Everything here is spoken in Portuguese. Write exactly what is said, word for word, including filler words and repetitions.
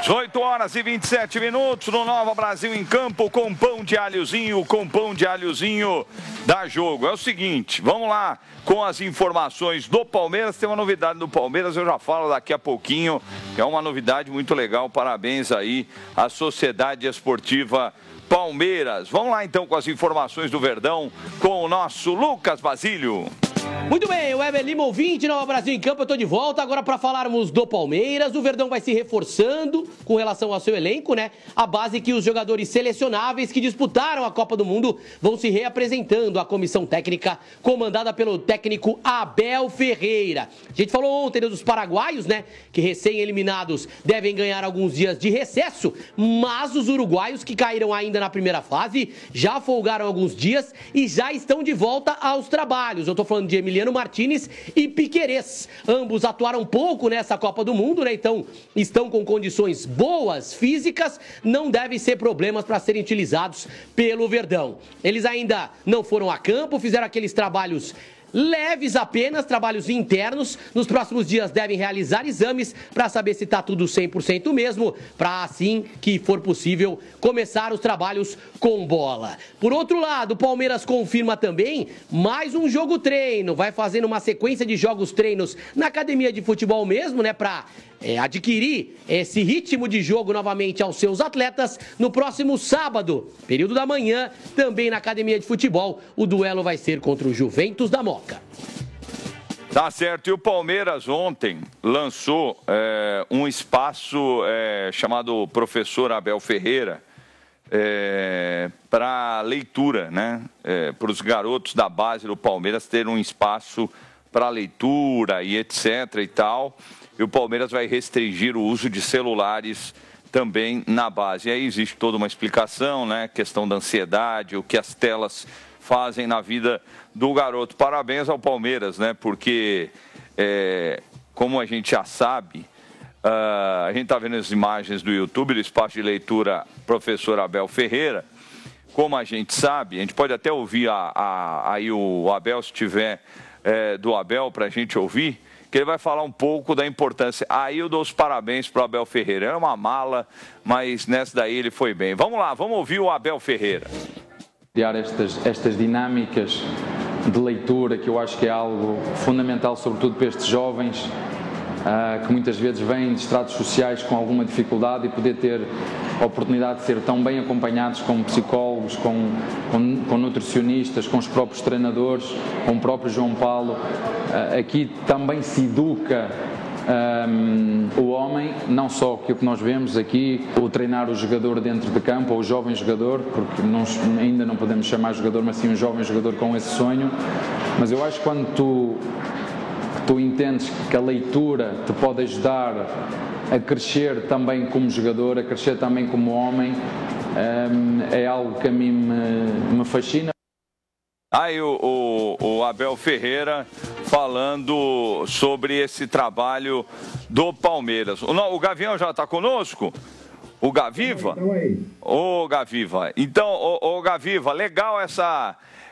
oito horas e vinte e sete minutos no Nova Brasil em Campo com pão de alhozinho, com pão de alhozinho da Jogo. É o seguinte, vamos lá com as informações do Palmeiras. Tem uma novidade do Palmeiras, eu já falo daqui a pouquinho, que é uma novidade muito legal. Parabéns aí à Sociedade Esportiva Palmeiras. Vamos lá então com as informações do Verdão com o nosso Lucas Basílio. Muito bem, o Weber Lima, ouvinte, Nova Brasil em Campo, eu tô de volta agora para falarmos do Palmeiras. O Verdão vai se reforçando com relação ao seu elenco, né? A base que os jogadores selecionáveis que disputaram a Copa do Mundo vão se reapresentando à comissão técnica comandada pelo técnico Abel Ferreira. A gente falou ontem dos paraguaios, né? Que recém-eliminados devem ganhar alguns dias de recesso, mas os uruguaios que caíram ainda na primeira fase já folgaram alguns dias e já estão de volta aos trabalhos. Eu tô falando de Emiliano Martínez e Piquerez. Ambos atuaram pouco nessa Copa do Mundo, né? Então estão com condições boas físicas, não devem ser problemas para serem utilizados pelo Verdão. Eles ainda não foram a campo, fizeram aqueles trabalhos leves apenas, trabalhos internos. Nos próximos dias devem realizar exames para saber se está tudo cem por cento mesmo, para assim que for possível começar os trabalhos com bola. Por outro lado, o Palmeiras confirma também mais um jogo treino, vai fazendo uma sequência de jogos treinos na academia de futebol mesmo, né, para É, adquirir esse ritmo de jogo novamente aos seus atletas. No próximo sábado, período da manhã, também na academia de futebol, o duelo vai ser contra o Juventus da Moca. Tá certo, e o Palmeiras ontem lançou é, um espaço é, chamado Professor Abel Ferreira é, para leitura, né? É, para os garotos da base do Palmeiras terem um espaço para leitura e etc e tal. E o Palmeiras vai restringir o uso de celulares também na base. E aí existe toda uma explicação, né? Questão da ansiedade, o que as telas fazem na vida do garoto. Parabéns ao Palmeiras, né? Porque, é, como a gente já sabe, uh, a gente está vendo as imagens do YouTube, do espaço de leitura Professor Abel Ferreira. Como a gente sabe, a gente pode até ouvir a, a, aí o Abel, se tiver é, do Abel, para a gente ouvir, que ele vai falar um pouco da importância. Aí eu dou os parabéns para o Abel Ferreira. É uma mala, mas nessa daí ele foi bem. Vamos lá, vamos ouvir o Abel Ferreira. Criar estas, estas dinâmicas de leitura, que eu acho que é algo fundamental, sobretudo para estes jovens, uh, que muitas vezes vêm de estratos sociais com alguma dificuldade, e poder ter a oportunidade de ser tão bem acompanhados com psicólogos, com, com, com nutricionistas, com os próprios treinadores, com o próprio João Paulo. Uh, aqui também se educa um, o homem, não só que o que nós vemos aqui, o treinar o jogador dentro de campo, ou o jovem jogador, porque não, ainda não podemos chamar jogador, mas sim um jovem jogador com esse sonho. Mas eu acho que quando tu, tu entendes que a leitura te pode ajudar a crescer também como jogador, a crescer também como homem, um, é algo que a mim me, me fascina. Aí o, o, o Abel Ferreira falando sobre esse trabalho do Palmeiras. O, o Gavião já está conosco? O Gaviva? Ô, Gaviva. Então, ô, ô Gaviva, legal essa,